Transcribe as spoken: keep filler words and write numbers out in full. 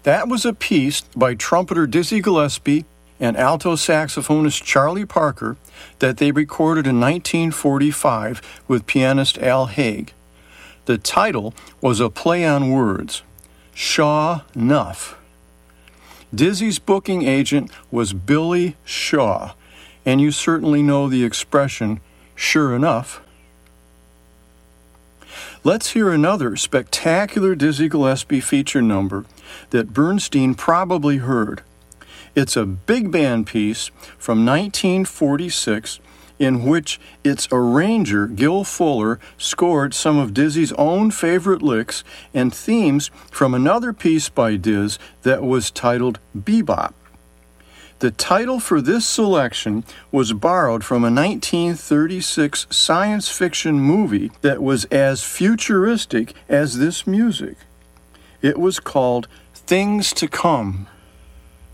That was a piece by trumpeter Dizzy Gillespie and alto saxophonist Charlie Parker that they recorded in nineteen forty-five with pianist Al Haig. The title was a play on words, Shaw Nuff. Dizzy's booking agent was Billy Shaw, and you certainly know the expression, sure enough. Let's hear another spectacular Dizzy Gillespie feature number that Bernstein probably heard. It's a big band piece from nineteen forty-six in which its arranger, Gil Fuller, scored some of Dizzy's own favorite licks and themes from another piece by Diz that was titled Bebop. The title for this selection was borrowed from a nineteen thirty-six science fiction movie that was as futuristic as this music. It was called Things to Come.